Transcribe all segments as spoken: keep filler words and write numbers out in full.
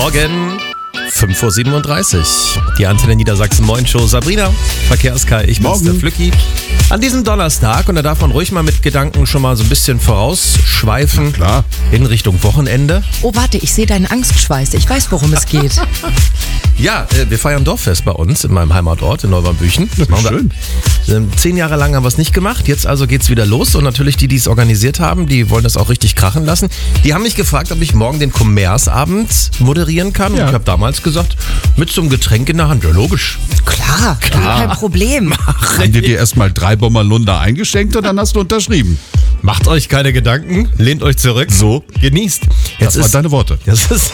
Morgen, fünf Uhr siebenunddreißig. Die Antenne Niedersachsen Moin Show. Sabrina, Verkehrskai, ich bin's, der Flücki. An diesem Donnerstag, und da darf man ruhig mal mit Gedanken schon mal so ein bisschen vorausschweifen. Klar. In Richtung Wochenende. Oh, warte, ich sehe deinen Angstschweiß. Ich weiß, worum es geht. Ja, äh, wir feiern Dorffest bei uns in meinem Heimatort in Neubernbüchen. Das ist schön. Ähm, Zehn Jahre lang haben wir es nicht gemacht. Jetzt also geht's wieder los. Und natürlich die, die es organisiert haben, die wollen das auch richtig krachen lassen. Die haben mich gefragt, ob ich morgen den Kommersabend moderieren kann. Ja. Und ich habe damals gesagt, mit so einem Getränk in der Hand. Ja, logisch. Klar, klar. Kein Problem. Haben die dir erstmal drei Bommerlunder eingeschenkt und dann hast du unterschrieben. Macht euch keine Gedanken, lehnt euch zurück. So. Genießt. Das Jetzt waren ist, deine Worte. das ist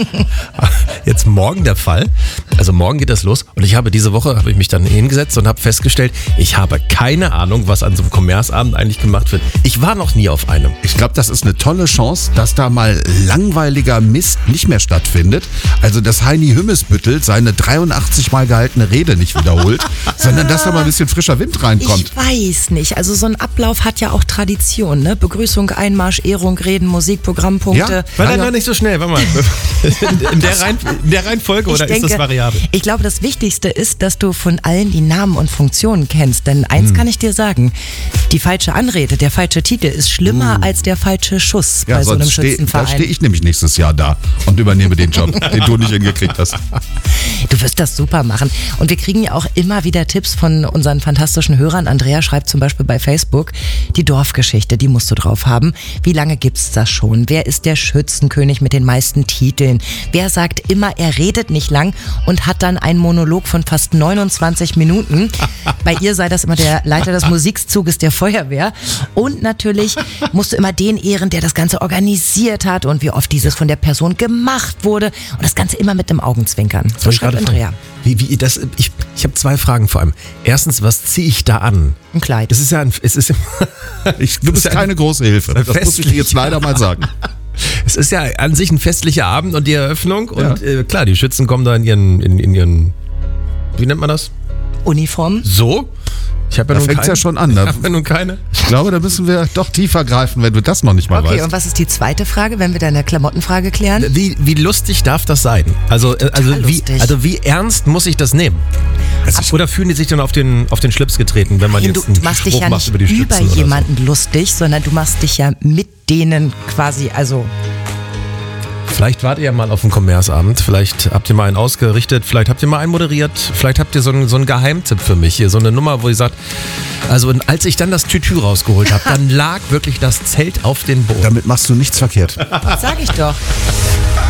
jetzt morgen der Fall. Also morgen geht das los. Und ich habe diese Woche, habe ich mich dann hingesetzt und habe festgestellt, ich habe keine Ahnung, was an so einem Kommersabend eigentlich gemacht wird. Ich war noch nie auf einem. Ich glaube, das ist eine tolle Chance, dass da mal langweiliger Mist nicht mehr stattfindet. Also, dass Heini Hümmesbüttel seine dreiundachtzig Mal gehaltene Rede nicht wiederholt, sondern dass da mal ein bisschen frischer Wind reinkommt. Ich weiß nicht. Also so ein Ablauf hat ja auch Tradition, ne? Begrüßung, Einmarsch, Ehrung, Reden, Musik, Programmpunkte. Ja. Weil dann noch nicht so schnell, warte mal. In der, Reihen, in der Reihenfolge oder Ich denke, ist das variabel? Ich glaube, das Wichtigste ist, dass du von allen die Namen und Funktionen kennst. Denn eins Hm. kann ich dir sagen, die falsche Anrede, der falsche Titel ist schlimmer als der falsche Schuss Ja, bei so einem sonst steh, da Schützenverein. stehe ich nämlich nächstes Jahr da und übernehme den Job, den du nicht hingekriegt hast. Du wirst das super machen. Und wir kriegen ja auch immer wieder Tipps von unseren fantastischen Hörern. Andrea schreibt zum Beispiel bei Facebook, die Dorfgeschichte, die musst du drauf haben. Wie lange gibt's das schon? Wer ist der Schützenkönig mit den meisten Titeln? Wer sagt immer, er redet nicht lang und hat dann einen Monolog von fast neunundzwanzig Minuten? Bei ihr sei das immer der Leiter des Musikzuges der Feuerwehr. Und natürlich musst du immer den ehren, der das Ganze organisiert hat und wie oft dieses von der Person gemacht wurde. Und das Ganze immer mit dem Augenzwinkern. So schreibt Andrea. Wie, wie, das, ich ich habe zwei Fragen vor allem. Erstens, was ziehe ich da an? Ein Kleid. Es ist ja ein, es ist, Ich, du bist ja keine große Hilfe. Das muss ich dir jetzt leider mal sagen. es ist ja an sich ein festlicher Abend und die Eröffnung. Und Ja. äh, klar, die Schützen kommen da in ihren, in, in ihren, wie nennt man das? Uniform. So? Ich habe ja Da nun fängt's keine. ja schon an. Ich Da, habe ja nun keine. ich glaube, da müssen wir doch tiefer greifen, wenn du das noch nicht mal Okay, weißt. und was ist die zweite Frage, wenn wir deine Klamottenfrage klären? Wie, wie lustig darf das sein? Also, äh, also, wie, lustig. also wie ernst muss ich das nehmen? Oder fühlen die sich dann auf den, auf den Schlips getreten, wenn man Du, jetzt du einen machst dich Spruch ja macht nicht über die über Stützen oder jemanden lustig, sondern du machst dich ja mit denen quasi, also so? Vielleicht wart ihr ja mal auf dem Kommersabend, vielleicht habt ihr mal einen ausgerichtet, vielleicht habt ihr mal einen moderiert, vielleicht habt ihr so einen, so einen Geheimtipp für mich hier, so eine Nummer, wo ihr sagt, also als ich dann das Tütü rausgeholt habe, dann lag wirklich das Zelt auf den Boden. Damit machst du nichts verkehrt. sag ich doch.